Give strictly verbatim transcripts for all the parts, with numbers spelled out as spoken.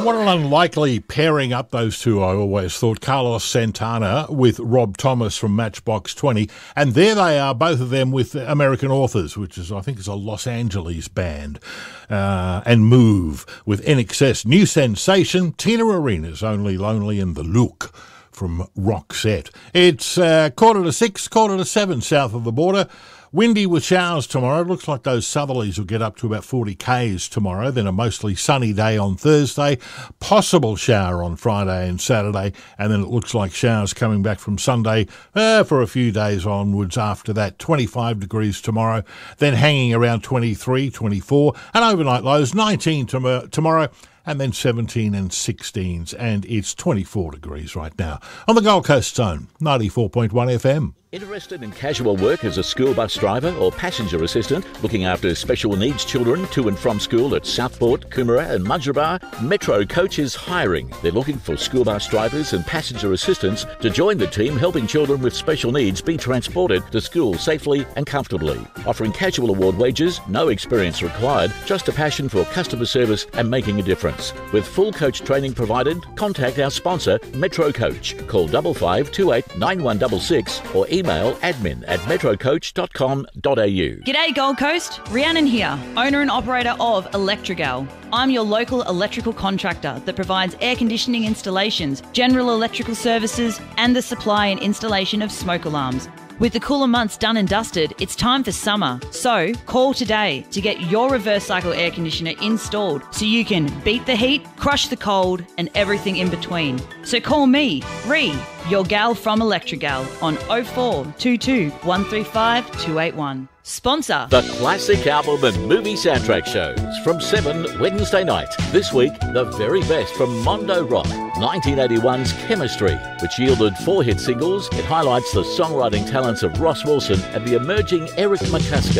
What an unlikely pairing up, those two, I always thought. Carlos Santana with Rob Thomas from Matchbox twenty. And there they are, both of them with American Authors, which is, I think, is a Los Angeles band. Uh, and Move with N X S. New sensation, Tina Arenas, Only Lonely in the Look from Roxette. It's uh, quarter to six, quarter to seven south of the border. Windy with showers tomorrow. It looks like those southerlies will get up to about forty kays tomorrow. Then a mostly sunny day on Thursday. Possible shower on Friday and Saturday. And then it looks like showers coming back from Sunday uh, for a few days onwards after that. twenty-five degrees tomorrow. Then hanging around twenty-three, twenty-four. And overnight lows, nineteen tom- tomorrow. And then seventeen and sixteens. And it's twenty-four degrees right now. On the Gold Coast Zone, ninety-four point one F M. Interested in casual work as a school bus driver or passenger assistant, looking after special needs children to and from school at Southport, Coomera and Mudgeeraba? Metro Coach is hiring. They're looking for school bus drivers and passenger assistants to join the team helping children with special needs be transported to school safely and comfortably. Offering casual award wages, no experience required, just a passion for customer service and making a difference. With full coach training provided, contact our sponsor, Metro Coach. Call five five two eight nine one six six or email admin at metrocoach dot com dot a u. G'day Gold Coast, Rhiannon here, owner and operator of Electrigal. I'm your local electrical contractor that provides air conditioning installations, general electrical services and the supply and installation of smoke alarms. With the cooler months done and dusted, it's time for summer. So call today to get your reverse cycle air conditioner installed so you can beat the heat, crush the cold and everything in between. So call me, Ree, your gal from Electrigal on oh four two two one three five two eight one. Sponsor The classic album and movie soundtrack shows from seven Wednesday night. This week, the very best from Mondo Rock, nineteen eighty-one's Chemistry, which yielded four hit singles. It highlights the songwriting talents of Ross Wilson and the emerging Eric McCusker.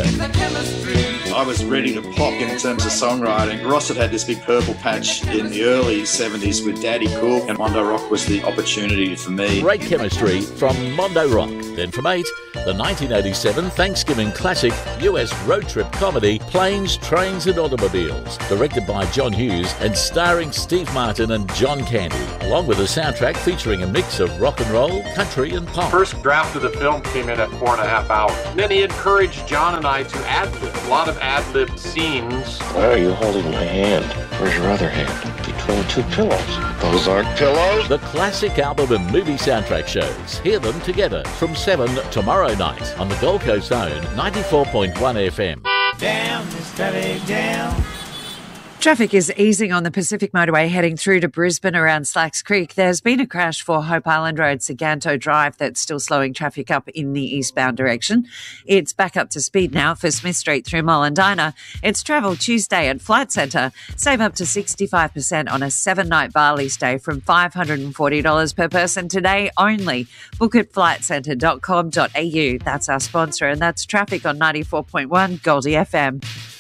I was ready to pop in terms of songwriting. Ross had had this big purple patch in the early seventies with Daddy Cool, and Mondo Rock was the opportunity for me. Great Chemistry from Mondo Rock. Then from eight, the nineteen eighty-seven Thanksgiving classic U S road trip comedy Planes, Trains and Automobiles, directed by John Hughes and starring Steve Martin and John Candy, along with a soundtrack featuring a mix of rock and roll, country and pop. First draft of the film came in at four and a half hours. And then he encouraged John and I to ad-lib, a lot of ad-lib scenes. Why are you holding my hand? Where's your other hand? Between two pillows. Those aren't pillows. The classic album and movie soundtrack shows. Hear them together from seven tomorrow night on the Gold Coast Zone, ninety-four point one F M. Down, steady down. Traffic is easing on the Pacific Motorway heading through to Brisbane around Slacks Creek. There's been a crash for Hope Island Road, Saganto Drive, that's still slowing traffic up in the eastbound direction. It's back up to speed now for Smith Street through Mullendina. It's Travel Tuesday at Flight Centre. Save up to sixty-five percent on a seven-night Bali stay from five hundred forty dollars per person today only. Book at flight centre dot com dot a u. That's our sponsor, and that's traffic on ninety-four point one Goldie F M.